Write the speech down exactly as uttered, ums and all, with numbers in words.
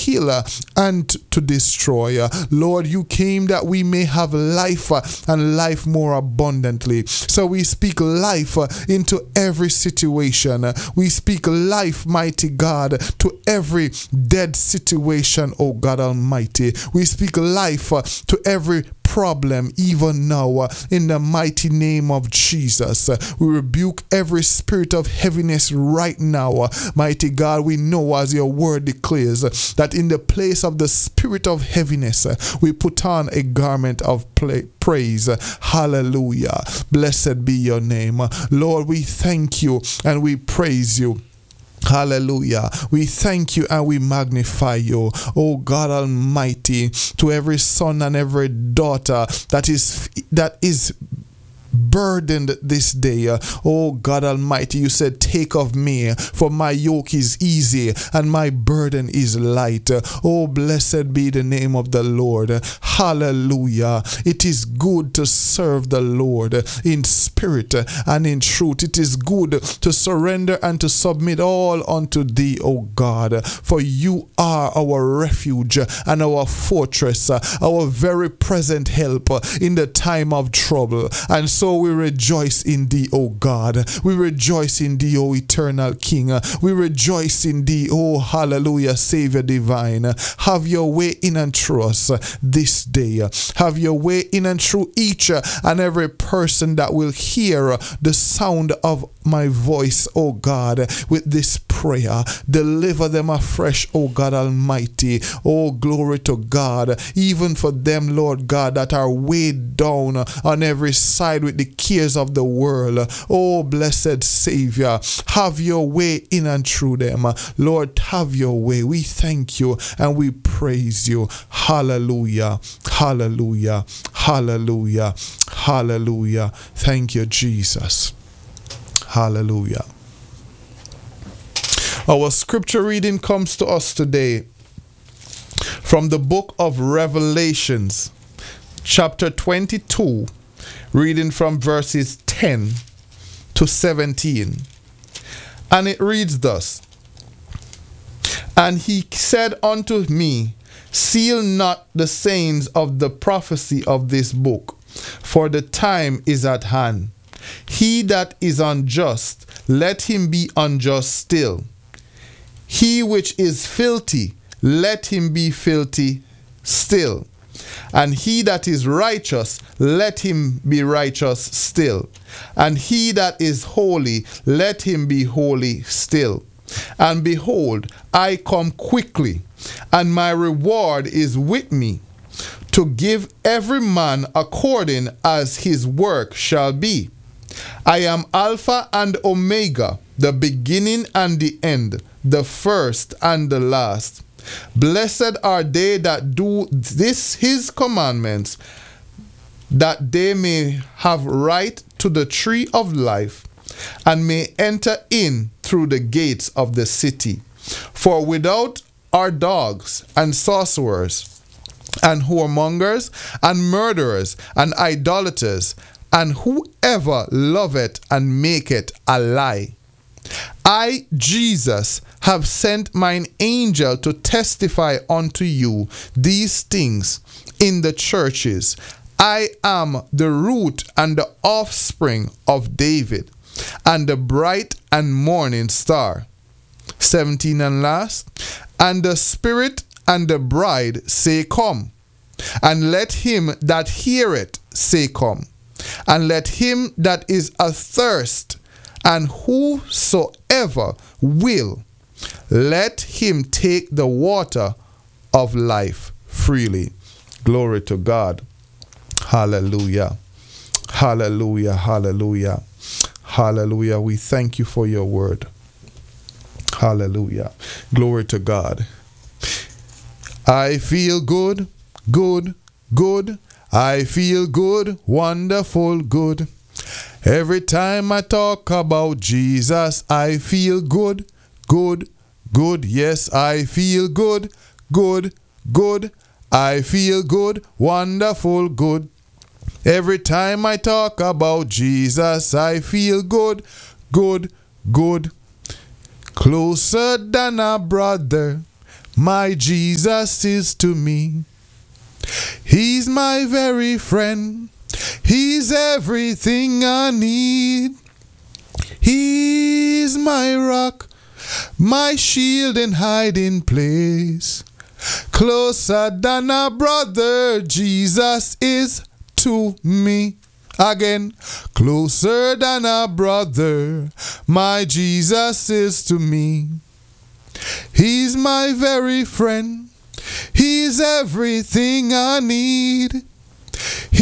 kill uh, and to destroy. Uh, Lord, you came that we may have life uh, and life more abundantly. So we speak life uh, into every situation. Uh, we speak life, mighty God, to every dead situation, oh God Almighty. We speak life uh, to every problem even now uh, in the mighty name of Jesus. Uh, we rebuke every spirit of heaviness right now. Uh, mighty God, we know as your word declares uh, that in the place of the spirit of heaviness uh, we put on a garment of play, praise. Uh, hallelujah. Blessed be your name. Uh, Lord, we thank you and we praise you. Hallelujah. We thank you and we magnify you, oh God Almighty, to every son and every daughter that is that is burdened this day. Oh God Almighty, you said, take of me, for my yoke is easy and my burden is light. Oh, blessed be the name of the Lord. Hallelujah. It is good to serve the Lord in spirit and in truth. It is good to surrender and to submit all unto thee, O God, for you are our refuge and our fortress, our very present help in the time of trouble. And so we rejoice in thee, O God. We rejoice in thee, O eternal King. We rejoice in thee, O hallelujah, Savior divine. Have your way in and through us this day. Have your way in and through each and every person that will hear the sound of my voice, O God, with this prayer. Deliver them afresh, O God Almighty. Oh, glory to God. Even for them, Lord God, that are weighed down on every side with the cares of the world. Oh, blessed Savior, have your way in and through them. Lord, have your way. We thank you and we praise you. Hallelujah. Hallelujah. Hallelujah. Hallelujah. Thank you, Jesus. Hallelujah. Our scripture reading comes to us today from the book of Revelations, chapter twenty-two, reading from verses ten to seventeen. And it reads thus: And he said unto me, Seal not the sayings of the prophecy of this book, for the time is at hand. He that is unjust, let him be unjust still. He which is filthy, let him be filthy still. And he that is righteous, let him be righteous still. And he that is holy, let him be holy still. And behold, I come quickly, and my reward is with me, to give every man according as his work shall be. I am Alpha and Omega, the beginning and the end, the first and the last. Blessed are they that do this his commandments, that they may have right to the tree of life, and may enter in through the gates of the city. For without are dogs and sorcerers, and whoremongers, and murderers, and idolaters, and whoever loveth and maketh a lie. I, Jesus, have sent mine angel to testify unto you these things in the churches. I am the root and the offspring of David, and the bright and morning star. seventeen and last. And the Spirit and the bride say, Come. And let him that heareth say, Come. And let him that is athirst, and whosoever will, let him take the water of life freely. Glory to God. Hallelujah. Hallelujah. Hallelujah. Hallelujah. We thank you for your word. Hallelujah. Glory to God. I feel good, good, good. I feel good, wonderful, good. Every time I talk about Jesus, I feel good, good, good. Yes, I feel good, good, good. I feel good, wonderful, good. Every time I talk about Jesus, I feel good, good, good. Closer than a brother, my Jesus is to me. He's my very friend. He's everything I need. He's my rock, my shield and hiding place. Closer than a brother, Jesus is to me. Again, closer than a brother, my Jesus is to me. He's my very friend. He's everything I need.